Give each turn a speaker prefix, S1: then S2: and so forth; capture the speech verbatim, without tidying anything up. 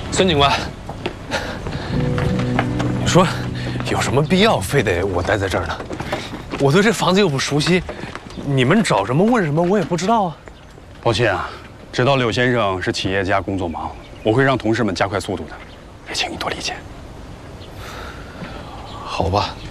S1: 孙警官，你说有什么必要非得我待在这儿呢？我对这房子又不熟悉，你们找什么问什么，我也不知道啊。
S2: 抱歉啊，知道柳先生是企业家，工作忙，我会让同事们加快速度的，也请你多理解。
S1: 好吧。